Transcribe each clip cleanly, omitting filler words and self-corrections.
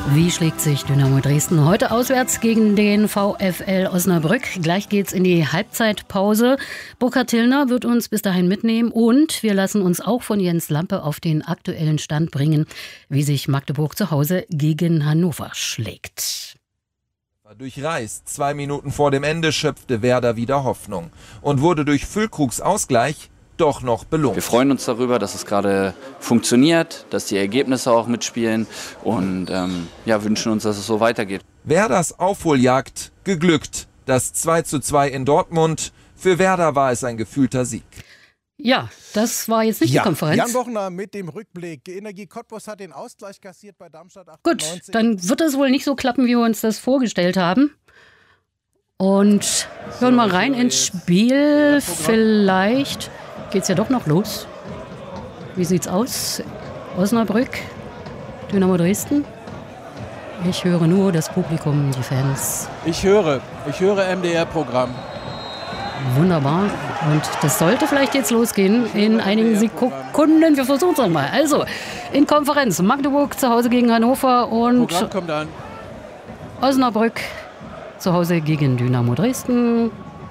Wie schlägt sich Dynamo Dresden heute auswärts gegen den VfL Osnabrück? Gleich geht's in die Halbzeitpause. Burkhard Tillner wird uns bis dahin mitnehmen und wir lassen uns auch von Jens Lampe auf den aktuellen Stand bringen, wie sich Magdeburg zu Hause gegen Hannover schlägt. Durchreist. 2 Minuten vor dem Ende schöpfte Werder wieder Hoffnung und wurde durch Füllkrugs Ausgleich doch noch belohnt. Wir freuen uns darüber, dass es gerade funktioniert, dass die Ergebnisse auch mitspielen und wünschen uns, dass es so weitergeht. Werders Aufholjagd geglückt. Das 2:2 in Dortmund. Für Werder war es ein gefühlter Sieg. Ja, das war jetzt nicht die Konferenz. Jan Bochner mit dem Rückblick. Energie Cottbus hat den Ausgleich kassiert bei Darmstadt 98. Gut, dann wird es wohl nicht so klappen, wie wir uns das vorgestellt haben. Und hören mal rein ins Spiel. Vielleicht geht's ja doch noch los. Wie sieht's aus? Osnabrück, Dynamo Dresden. Ich höre nur das Publikum, die Fans. Ich höre MDR-Programm. Wunderbar. Und das sollte vielleicht jetzt losgehen in einigen Sekunden. Wir versuchen es nochmal. Also, in Konferenz. Magdeburg zu Hause gegen Hannover und Programm kommt an. Osnabrück zu Hause gegen Dynamo Dresden.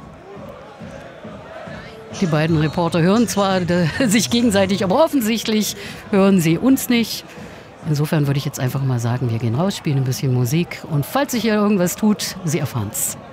Die beiden Reporter hören zwar sich gegenseitig, aber offensichtlich hören sie uns nicht. Insofern würde ich jetzt einfach mal sagen, wir gehen raus, spielen ein bisschen Musik und falls sich hier irgendwas tut, Sie erfahren's.